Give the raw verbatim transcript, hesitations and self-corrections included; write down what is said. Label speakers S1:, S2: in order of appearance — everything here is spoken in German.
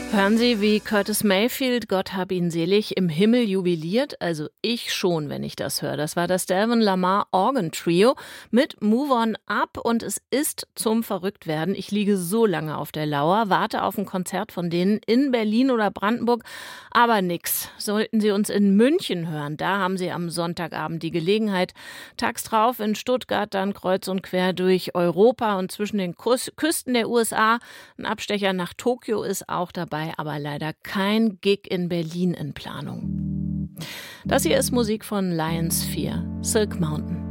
S1: Hören Sie, wie Curtis Mayfield, Gott hab ihn selig, im Himmel jubiliert? Also ich schon, wenn ich das höre. Das war das Delvin Lamar Organ Trio mit Move On Up und es ist zum Verrücktwerden. Ich liege so lange auf der Lauer, warte auf ein Konzert von denen in Berlin oder Brandenburg, aber nix. Sollten Sie uns in München hören, da haben Sie am Sonntagabend die Gelegenheit. Tags drauf in Stuttgart, dann kreuz und quer durch Europa und zwischen den Kus- Küsten der U S A. Ein Abstecher nach Tokio ist auch dabei, aber leider kein Gig in Berlin in Planung. Das hier ist Musik von Lions vier, Silk Mountain.